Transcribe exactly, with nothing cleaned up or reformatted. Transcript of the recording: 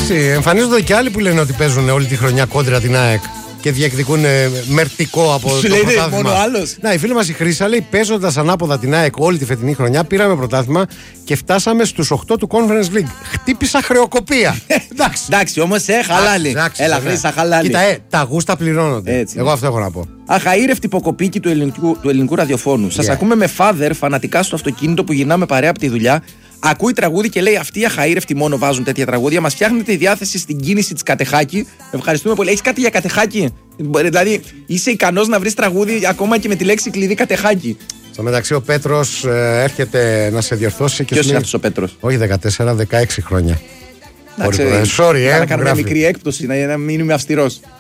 Εντάξει, εμφανίζονται και άλλοι που λένε ότι παίζουν όλη τη χρονιά κόντρα την ΑΕΚ και διεκδικούν μερτικό από Σου το λέει πρωτάθλημα. μόνο άλλος. Να, η φίλη μας η Χρύσα λέει: παίζοντας ανάποδα την ΑΕΚ όλη τη φετινή χρονιά, πήραμε πρωτάθλημα και φτάσαμε στους οκτώ του Conference League. Χτύπησα χρεοκοπία. Εντάξει. Εντάξει, όμως, ε, χαλάλι. Εντάξει, Έλα, βέβαια. Χρύσα, χαλάλι. Κοίτα, ε, τα γούστα πληρώνονται. Έτσι. Εγώ αυτό έχω να πω. Αχαήρευτη υποκοπήκη του ελληνικού, του ελληνικού ραδιοφώνου. Σας Yeah. ακούμε με father φανατικά στο αυτοκίνητο που γυρνάμε παρέα από τη δουλειά. Ακούει τραγούδι και λέει: αυτοί οι αχαήρευτοι μόνο βάζουν τέτοια τραγούδια. Μας φτιάχνετε τη διάθεση στην κίνηση της Κατεχάκη. Ευχαριστούμε πολύ. Έχεις κάτι για Κατεχάκη? Δηλαδή, είσαι ικανός να βρεις τραγούδι ακόμα και με τη λέξη κλειδί Κατεχάκη. Στο μεταξύ, ο Πέτρος ε, έρχεται να σε διορθώσει. Ποιος είναι αυτός ο Πέτρος? Όχι δεκατέσσερα, δεκαέξι χρόνια. Εντάξει, Sorry, ε. να κάνουμε μια γράφει. μικρή έκπτωση, να, να μην είμαι αυστηρός.